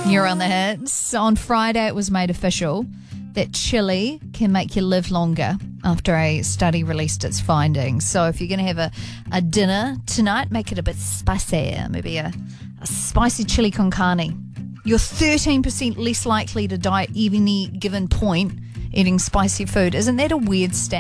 You're on the hits. On Friday, it was made official that chili can make you live longer after a study released its findings. So if you're going to have a dinner tonight, make it a bit spicy. Maybe a spicy chili con carne. You're 13% less likely to die at any given point eating spicy food. Isn't that a weird stat?